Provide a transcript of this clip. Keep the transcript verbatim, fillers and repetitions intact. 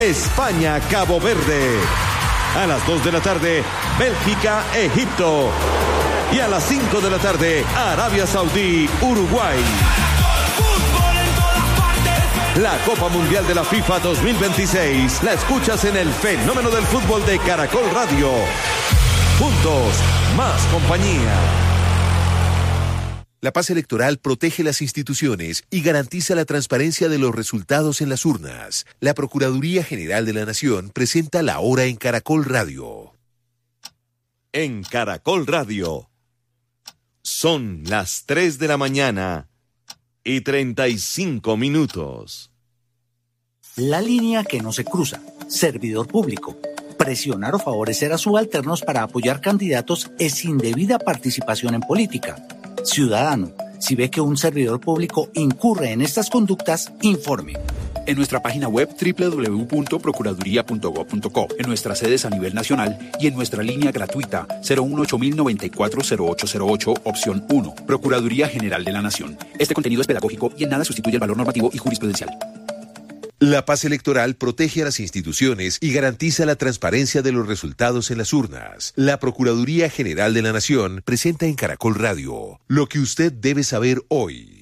España, Cabo Verde. A las dos de la tarde, Bélgica, Egipto. Y a las cinco de la tarde, Arabia Saudí, Uruguay. La Copa Mundial de la FIFA dos mil veintiséis la escuchas en el fenómeno del fútbol de Caracol Radio. Juntos, más compañía. La paz electoral protege las instituciones y garantiza la transparencia de los resultados en las urnas. La Procuraduría General de la Nación presenta La Hora en Caracol Radio. En Caracol Radio. Son las tres de la mañana y treinta y cinco minutos. La línea que no se cruza. Servidor público. Presionar o favorecer a subalternos para apoyar candidatos es indebida participación en política. Ciudadano, si ve que un servidor público incurre en estas conductas, informe. En nuestra página web doble u doble u doble u punto procuraduría punto gob punto co, en nuestras sedes a nivel nacional y en nuestra línea gratuita cero uno ocho mil noventa y cuatro cero ocho cero ocho, opción uno. Procuraduría General de la Nación. Este contenido es pedagógico y en nada sustituye el valor normativo y jurisprudencial. La paz electoral protege a las instituciones y garantiza la transparencia de los resultados en las urnas. La Procuraduría General de la Nación presenta en Caracol Radio lo que usted debe saber hoy.